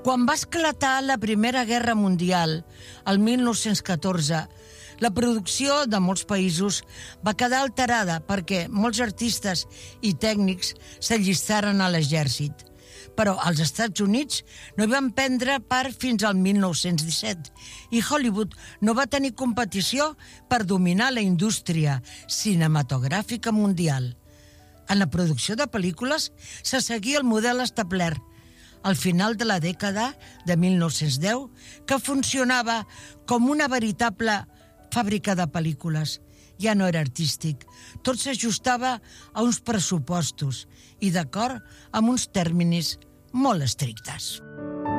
Quan va esclatar la Primera Guerra Mundial, el 1914, la producció de molts països va quedar alterada perquè molts artistes i tècnics s'allistaren a l'exèrcit. Però als Estats Units no hi van prendre part fins al 1917 i Hollywood no va tenir competició per dominar la indústria cinematogràfica mundial. En la producció de pel·lícules se seguia el model establert al final de la dècada de 1910, que funcionava com una veritable fàbrica de pel·lícules. Ja no era artístic. Tot s'ajustava a uns pressupostos i d'acord amb uns tèrmins molt estrictes.